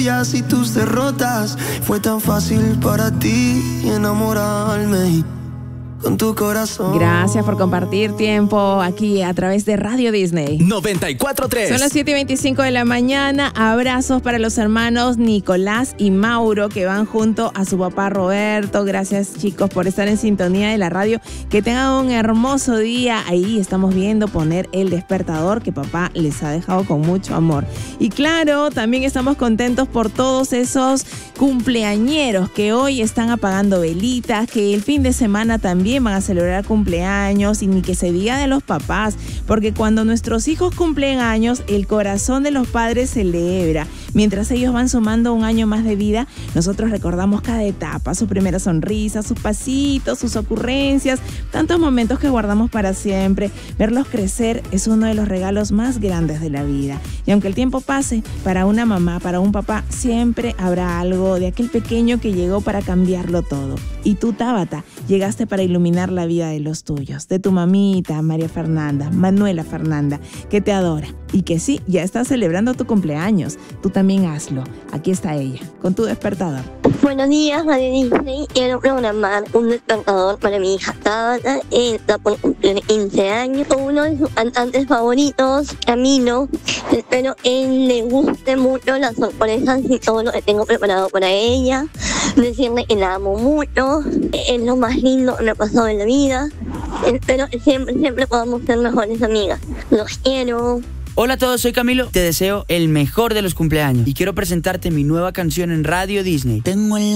victorias y tus derrotas. Fue tan fácil para ti enamorarme con tu corazón. Gracias por compartir tiempo aquí a través de Radio Disney 94.3. Son las 7:25 de la mañana. Abrazos para los hermanos Nicolás y Mauro, que van junto a su papá Roberto. Gracias, chicos, por estar en sintonía de la radio. Que tengan un hermoso día. Ahí estamos viendo poner el despertador que papá les ha dejado con mucho amor. Y claro, también estamos contentos por todos esos cumpleañeros que hoy están apagando velitas, que el fin de semana también van a celebrar cumpleaños, y ni que se diga de los papás, porque cuando nuestros hijos cumplen años, el corazón de los padres celebra. Mientras ellos van sumando un año más de vida, nosotros recordamos cada etapa, su primera sonrisa, sus pasitos, sus ocurrencias, tantos momentos que guardamos para siempre. Verlos crecer es uno de los regalos más grandes de la vida. Y aunque el tiempo pase, para una mamá, para un papá, siempre habrá algo de aquel pequeño que llegó para cambiarlo todo. Y tú, Tabata, llegaste para iluminar la vida de los tuyos, de tu mamita, María Fernanda, Manuela Fernanda, que te adora y que sí, ya está celebrando tu cumpleaños. Tú también hazlo. Aquí está ella, con tu despertador. Buenos días, Radio Disney. Quiero programar un despertador para mi hija Tabata. Está por cumplir 15 años. Uno de sus cantantes favoritos, Camilo. Espero él le guste mucho las sorpresas y todo lo que tengo preparado para ella. Decirle que la amo mucho. Es lo más lindo que me ha pasado en la vida. Espero que siempre podamos ser mejores amigas. Los quiero. Hola a todos, soy Camilo. Te deseo el mejor de los cumpleaños y quiero presentarte mi nueva canción en Radio Disney. Tengo el